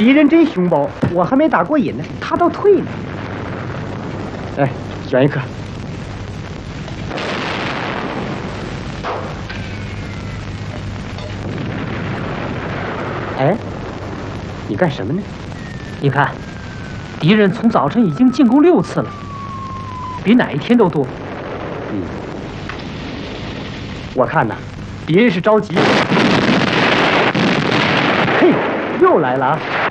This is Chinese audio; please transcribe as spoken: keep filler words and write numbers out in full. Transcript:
敌人真凶暴，我还没打过瘾呢，他倒退了。哎，选一颗。哎，你干什么呢？ 你看，敌人从早晨已经进攻六次了，比哪一天都多。 嗯，我看呐，敌人是着急。嘿，又来了啊！